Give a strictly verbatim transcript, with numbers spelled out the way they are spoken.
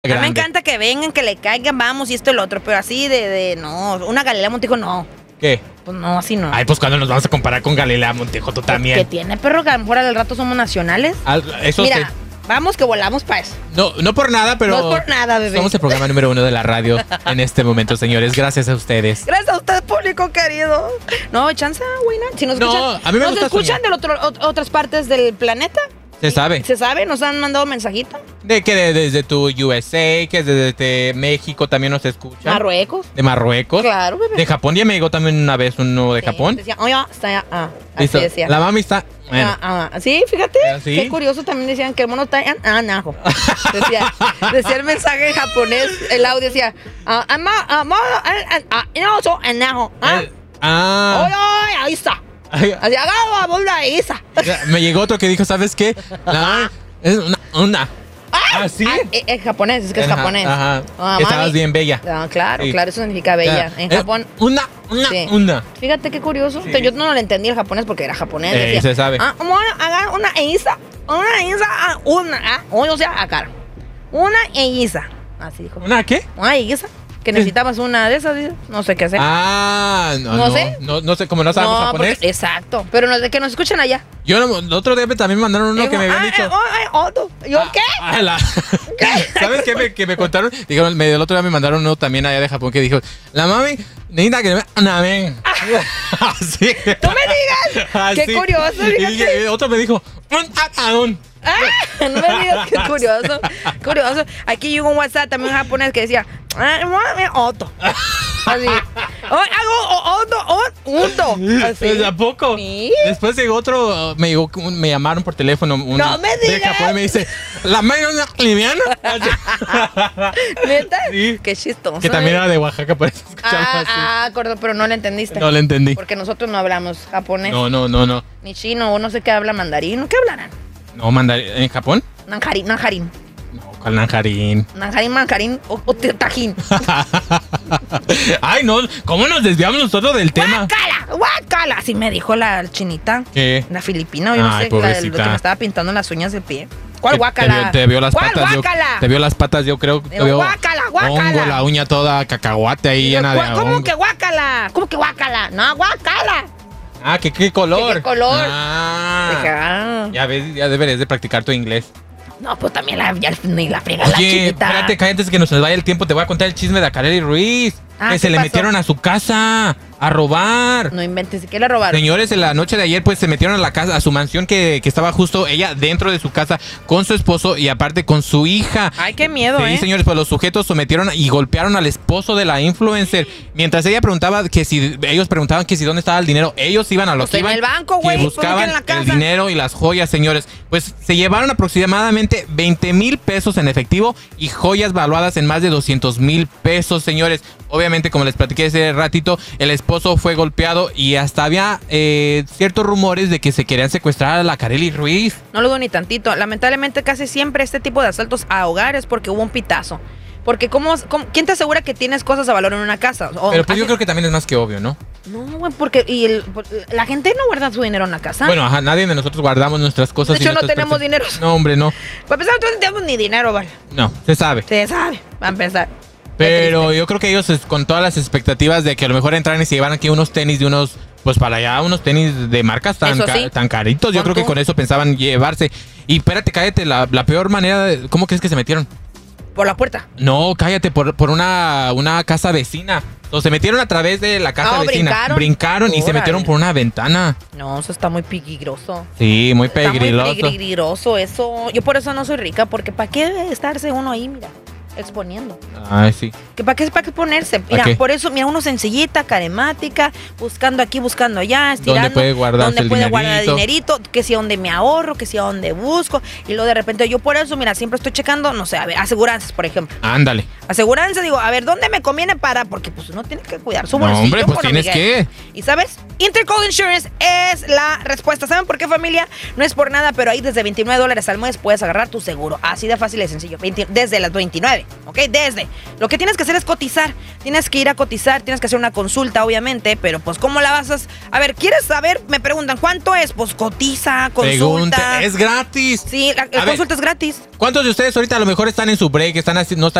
A mí me encanta que vengan, que le caigan, vamos y esto y lo otro, pero así de, de no, una Galilea Montijo no. ¿Qué? Pues no, así no. Ay, pues cuando nos vamos a comparar con Galilea Montijo, tú también. ¿Qué tiene, perro? Que a lo mejor al rato somos nacionales. Al, eso Mira, sí. vamos que volamos para eso. No, no por nada, pero... No por nada, bebé. Somos el programa número uno de la radio en este momento, señores. Gracias a ustedes. Gracias a usted, público querido. No, chance, güey, ¿no? Si nos No, escuchan, a mí me ¿nos gusta escuchan de otro, ot- otras partes del planeta? Se sabe. ¿Se sabe? ¿Nos han mandado mensajito? De que de- desde tu U S A, que desde de México también nos escuchan. Marruecos. De Marruecos. Claro, bebé. De Japón ya me llegó también una vez uno de Sí, Japón. Decía, oye, está allá. Ah, así Listo. decía. La mami está... Bueno. Ah, ah, sí, fíjate. ¿Sí? Qué curioso, también decían que el mono está en anajo. Decía, decía el mensaje en japonés, el audio decía, ah, ama, ama, ah, ah, no, so, anajo. Ah, Eh, ah. oye, oye, ahí está. Ay, Así, agarra, bola, ahí está. me llegó otro que dijo, ¿sabes qué? La- es una... una. ¿Ah, sí? Ah, es, es japonés, es que es Ajá, japonés. Ajá. Ah, Que mami. estabas bien bella. Ah, claro, Sí. claro, eso significa bella. En Eh, Japón. Una, una, Sí. una. Fíjate qué curioso. Sí. Yo no lo entendí el japonés porque era japonés. Eh, decía, se sabe. Ah, vamos a agarrar una eisa. Una eisa, ah, una. Ah, o sea, acá. Una eisa. Así dijo. ¿Una qué? Una eisa. Que necesitabas una de esas, dice. No sé qué hacer. Ah, no, No no, sé. no, no sé, como no sabemos no, japonés. porque- exacto. Pero no, de que nos escuchen allá. Yo no- el otro día me- también me mandaron uno Digo, que me habían ay, dicho. ay, ay, otro. ¿Yo Ah, qué? ah, la- ¿Sabes qué me, que me contaron? Dijeron, me- el otro día me mandaron uno también allá de Japón que dijo, la mami necesita que me una ven. Así. ¡Tú me digas! ¡Qué curioso! Y Fíjate. dije- y otro me dijo, un atadón. Ah, no me digas, qué curioso. Curioso. Aquí llegó un WhatsApp también japonés que decía, ah, mami, otro. Así. Oh, hago otro, otro. Así. ¿A poco? Sí. Después llegó otro, me llegó, un- me llamaron por teléfono. Un, No me de digas. Japón y me dice, la mami es una liviana. ¿Neta? Sí. Qué chistoso. Que también ¿eh? era de Oaxaca, por eso escuchaba Ah, así. ah, acuerdo, pero no le entendiste. No le entendí. Porque nosotros no hablamos japonés, No, no, no, no. ni chino, o no sé qué habla mandarín. ¿Qué hablarán? No, mandarín. ¿En Japón? Nanjarín, nanjarín. No, ¿cuál nanjarín? Nanjarín, manjarín o, o tajín. Ay, no, ¿cómo nos desviamos nosotros del tema? ¡Guácala! ¡Guácala! Así me dijo la chinita. ¿Qué? La filipina, yo no Ay, sé, la del- pobrecita. lo que me estaba pintando las uñas del pie. ¿Cuál Te- guácala? Te vio, te vio las ¿Cuál patas. yo- guácala? te vio las patas, yo creo. Te Digo, vio guácala, guácala. hongo, la uña toda cacahuate ahí Digo, llena de "¿Cuál- ¿Cómo hongo. que guácala? ¿Cómo que guácala? No, guácala. Ah, ¿qué, qué color? ¿Qué color? Ah. Dije, ah. Ya ves, ya deberías de practicar tu inglés. No, pues también la, ya, ni la frega la Oye, chiquita. espérate, cállate, antes que nos vaya el tiempo, te voy a contar el chisme de Acareli Ruiz. Ah, que ¿qué se le pasó? metieron a su casa a robar. No inventes, ¿qué le robaron? Señores, en la noche de ayer, pues se metieron a la casa, a su mansión que, que estaba justo ella dentro de su casa con su esposo y aparte con su hija. Ay, qué miedo, Sí, ¿eh? señores, pues los sujetos sometieron y golpearon al esposo de la influencer. Mientras ella preguntaba que si, ellos preguntaban que si dónde estaba el dinero, ellos iban a lo Pues que en iban. el banco, güey, Que pues, ¿por qué buscaban en la casa? el dinero y las joyas, señores. Pues se llevaron aproximadamente veinte mil pesos en efectivo y joyas valuadas en más de doscientos mil pesos, señores. Obviamente, como les platiqué hace ratito, el esposo fue golpeado y hasta había eh, ciertos rumores de que se querían secuestrar a la Acareli Ruiz. No lo dudo ni tantito. Lamentablemente casi siempre este tipo de asaltos a hogares porque hubo un pitazo. Porque ¿cómo, cómo- ¿quién te asegura que tienes cosas de valor en una casa? O- Pero pues yo así- creo que también es más que obvio, ¿no? No, güey, porque y el- la gente no guarda su dinero en la casa. Bueno, ajá, nadie de nosotros guardamos nuestras cosas. De y hecho, no nuestras tenemos pertenencias. dinero. No, hombre, no. Para empezar, nosotros no tenemos ni dinero, ¿vale? No, se sabe. Se sabe, va a empezar. Pero yo creo que ellos es- con todas las expectativas de que a lo mejor entraran y se llevaran aquí unos tenis de unos, pues para allá, unos tenis de marcas tan, Eso ca- sí. tan caritos. Yo Pon creo que tú. con eso pensaban llevarse. Y espérate, cállate, la, la peor manera, de- ¿cómo crees que se metieron? Por la puerta. No, cállate, por, por una, una casa vecina. Entonces se metieron a través de la casa No, vecina. brincaron. Brincaron y se Órale. metieron por una ventana. No, eso está muy peligroso. Sí, muy Está muy peligroso. peligroso eso. Yo por eso no soy rica, porque ¿para qué debe estarse uno ahí, mira, exponiendo? Ay, sí. ¿Que ¿Para qué, para qué ponerse? Mira, qué? por eso, mira, uno sencillita, caremática, buscando aquí, buscando allá, estirando. ¿Dónde puede guardarse Donde el puede guardar dinerito? dinerito, que si a donde me ahorro, que si a donde busco. Y luego de repente yo por eso, mira, siempre estoy checando, no sé, a ver, aseguranzas, por ejemplo. Ándale. Aseguranza, digo, a ver, ¿dónde me conviene para? Porque pues uno tiene que cuidar su No, bolsillo. hombre, pues Juan tienes Miguel. que. ¿Y sabes? Intercall Insurance es la respuesta. ¿Saben por qué, familia? No es por nada, pero ahí desde veintinueve dólares al mes puedes agarrar tu seguro. Así de fácil y sencillo. veinte desde las veintinueve, ¿ok? Desde. Lo que tienes que hacer es cotizar. Tienes que ir a cotizar, tienes que hacer una consulta, obviamente, pero pues ¿cómo la vas a...? A ver, ¿quieres saber? Me preguntan, ¿cuánto es? Pues cotiza, consulta. Pregunta, es gratis. Sí, la, la consulta ver, es gratis. ¿Cuántos de ustedes ahorita a lo mejor están en su break, están así, no están